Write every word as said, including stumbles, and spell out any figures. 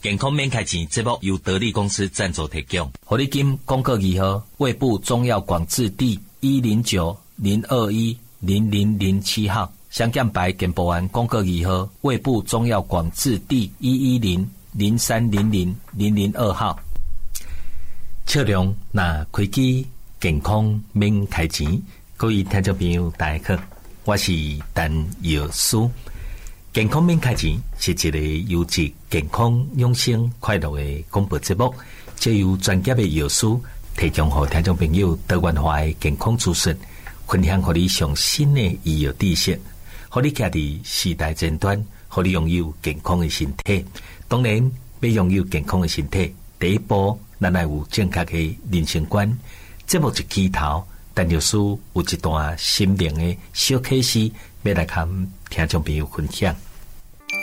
健康免开钱节目由得力公司赞助提供。 活力金广告二号，卫部中药广字第一零九零二一零零零七号，香港牌健保案广告二号，卫部中药广字第一一零零三零零零零二号。测量那开机健康免开钱，各位听众朋友大家好，我是陈药师。健康免开钱是一个优质健康养生快乐的广播节目，借由专业的药师提供给听众朋友多元化的健康资讯，分享给你上新的医药知识，让你站在时代前端，让你拥有健康的身体。当然，要拥有健康的身体，第一步咱要有正确的人生观。节目一起头，陈药师有一段心灵的小启示，要来跟听众朋友分享。